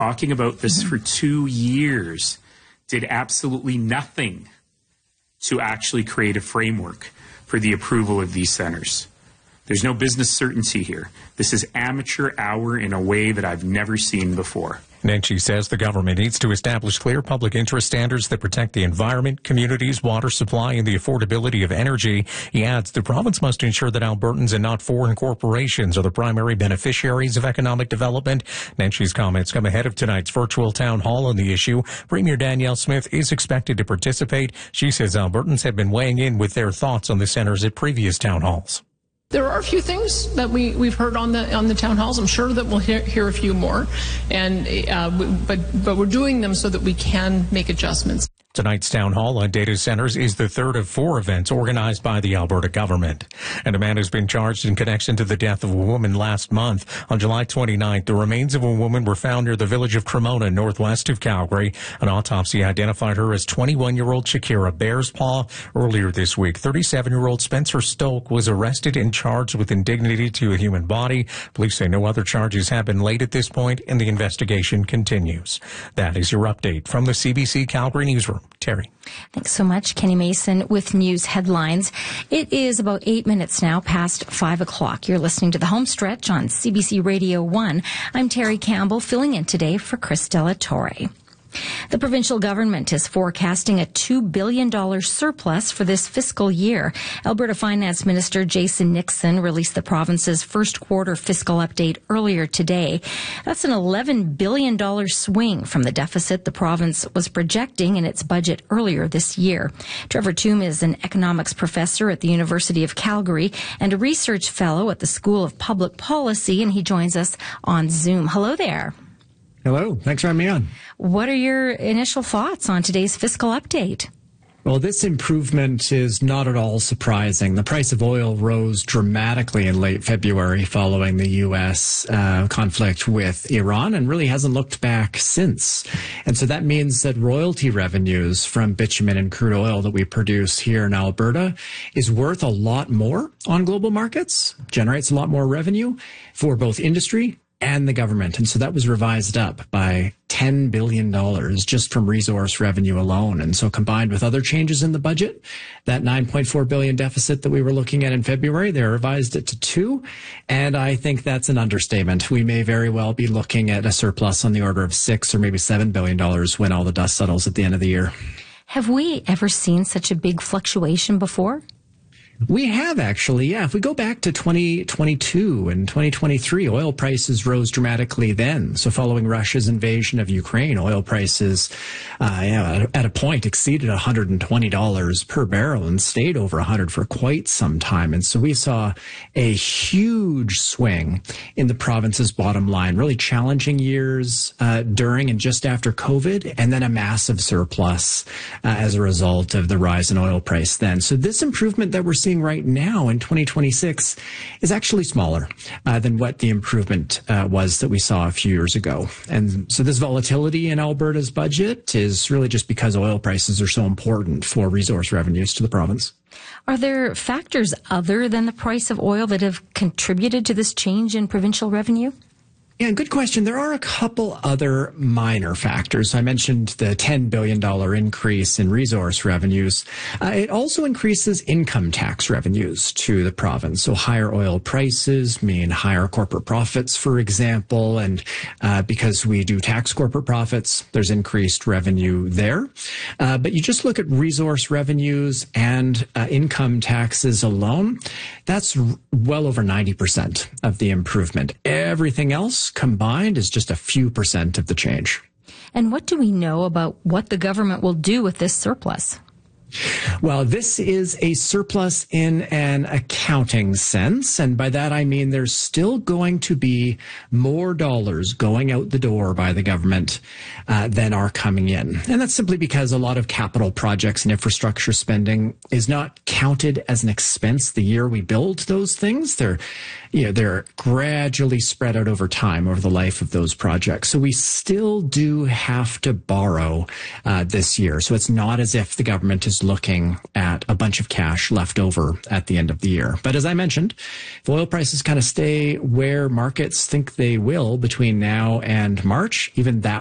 talking about this for 2 years, did absolutely nothing to actually create a framework for the approval of these centers. There's no business certainty here. This is amateur hour in a way that I've never seen before. Nenshi says the government needs to establish clear public interest standards that protect the environment, communities, water supply, and the affordability of energy. He adds the province must ensure that Albertans and not foreign corporations are the primary beneficiaries of economic development. Nenshi's comments come ahead of tonight's virtual town hall on the issue. Premier Danielle Smith is expected to participate. She says Albertans have been weighing in with their thoughts on the centers at previous town halls. There are a few things that we've heard on the town halls. I'm sure that we'll hear a few more, and but we're doing them so that we can make adjustments. Tonight's town hall on data centers is the third of 4 events organized by the Alberta government. And a man has been charged in connection to the death of a woman last month. On July 29th, the remains of a woman were found near the village of Cremona, northwest of Calgary. An autopsy identified her as 21-year-old Shakira Bearspaw. Earlier this week, 37-year-old Spencer Stoke was arrested and charged with indignity to a human body. Police say no other charges have been laid at this point, and the investigation continues. That is your update from the CBC Calgary Newsroom. Terry. Thanks so much, Kenny Mason, with news headlines. It is about 8 minutes now past 5 o'clock. You're listening to The Home Stretch on CBC Radio 1. I'm Terry Campbell, filling in today for Chris Della Torre. The provincial government is forecasting a $2 billion surplus for this fiscal year. Alberta Finance Minister Jason Nixon released the province's first quarter fiscal update earlier today. That's an $11 billion swing from the deficit the province was projecting in its budget earlier this year. Trevor Toome is an economics professor at the University of Calgary and a research fellow at the School of Public Policy, and he joins us on Zoom. Hello there. Hello. Thanks for having me on. What are your initial thoughts on today's fiscal update? Well, this improvement is not at all surprising. The price of oil rose dramatically in late February following the U.S. Conflict with Iran and really hasn't looked back since. And so that means that royalty revenues from bitumen and crude oil that we produce here in Alberta is worth a lot more on global markets, generates a lot more revenue for both industry and the government. And so that was revised up by $10 billion just from resource revenue alone. And so combined with other changes in the budget, that $9.4 billion deficit that we were looking at in February, they revised it to 2. And I think that's an understatement. We may very well be looking at a surplus on the order of $6 or maybe $7 billion when all the dust settles at the end of the year. Have we ever seen such a big fluctuation before? We have actually, yeah. If we go back to 2022 and 2023, oil prices rose dramatically then. So following Russia's invasion of Ukraine, oil prices at a point exceeded $120 per barrel and stayed over 100 for quite some time. And so we saw a huge swing in the province's bottom line, really challenging years during and just after COVID, and then a massive surplus as a result of the rise in oil price then. So this improvement that we're seeing right now in 2026 is actually smaller than what the improvement was that we saw a few years ago. And so this volatility in Alberta's budget is really just because oil prices are so important for resource revenues to the province. Are there factors other than the price of oil that have contributed to this change in provincial revenue? Yeah, good question. There are a couple other minor factors. I mentioned the $10 billion increase in resource revenues. It also increases income tax revenues to the province. So higher oil prices mean higher corporate profits, for example. And because we do tax corporate profits, there's increased revenue there. But you just look at resource revenues and income taxes alone, that's well over 90% of the improvement. Everything else combined is just a few percent of the change. And what do we know about what the government will do with this surplus? Well, this is a surplus in an accounting sense. And by that, I mean there's still going to be more dollars going out the door by the government than are coming in. And that's simply because a lot of capital projects and infrastructure spending is not counted as an expense the year we build those things. They're they're gradually spread out over time, over the life of those projects. So we still do have to borrow this year. So it's not as if the government is looking at a bunch of cash left over at the end of the year. But as I mentioned, if oil prices kind of stay where markets think they will between now and March, even that